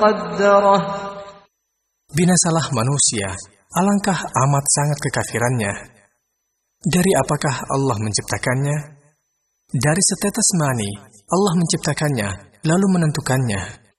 قدره. Binasalah manusia, alangkah amat sangat kekafirannya. Dari apakah Allah menciptakannya? Dari setetes mani, Allah menciptakannya, lalu menentukannya.